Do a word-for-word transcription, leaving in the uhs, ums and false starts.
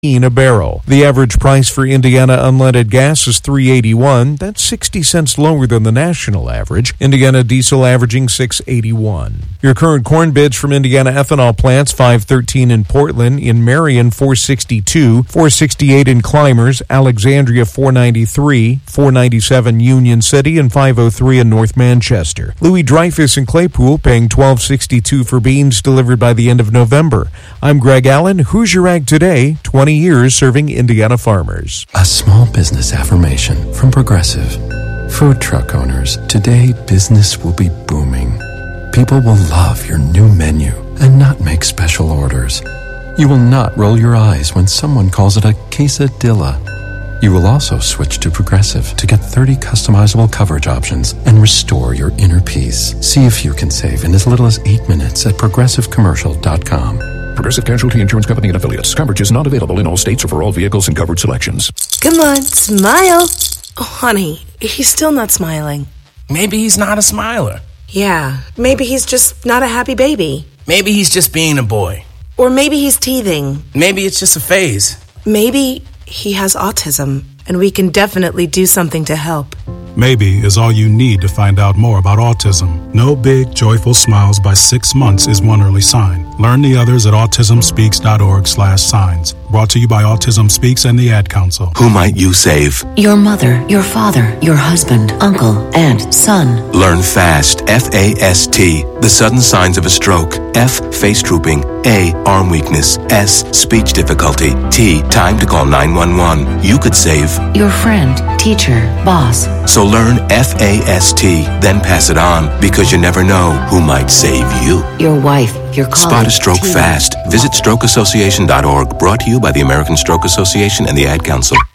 a barrel. The average price for Indiana unleaded gas is three dollars and eighty-one cents. That's sixty cents lower than the national average. Indiana diesel averaging six dollars and eighty-one cents. Your current corn bids from Indiana ethanol plants: five thirteen in Portland, in Marion four sixty-two, four sixty-eight in Clymers, Alexandria four ninety-three, four ninety-seven Union City, and five oh three in North Manchester. Louis Dreyfus in Claypool paying twelve sixty-two for beans delivered by the end of November. I'm Greg Allen. Hoosier Ag Today, twenty years serving Indiana farmers. A small business affirmation from Progressive. Food truck owners, today business will be booming. People will love your new menu and not make special orders. You will not roll your eyes when someone calls it a quesadilla. You will also switch to Progressive to get thirty customizable coverage options and restore your inner peace. See if you can save in as little as eight minutes at progressive commercial dot com. Progressive Casualty Insurance Company and Affiliates. Coverage is not available in all states or for all vehicles and covered selections. Come on, smile. Oh, honey, he's still not smiling. Maybe he's not a smiler. Yeah, maybe he's just not a happy baby. Maybe he's just being a boy. Or maybe he's teething. Maybe it's just a phase. Maybe he has autism, and we can definitely do something to help. Maybe is all you need to find out more about autism. No big, joyful smiles by six months is one early sign. Learn the others at autism speaks dot org slash signs. Brought to you by Autism Speaks and the Ad Council. Who might you save? Your mother, your father, your husband, uncle, aunt, son. Learn FAST, F A S T, the sudden signs of a stroke. F, face drooping. A, arm weakness. S, speech difficulty. T, time to call nine one one. You could save your friend, teacher, boss. So learn F A S T, then pass it on, because you never know who might save you. Your wife, your colleague. Spot a stroke team. fast. Visit stroke association dot org. Brought to you by the American Stroke Association and the Ad Council.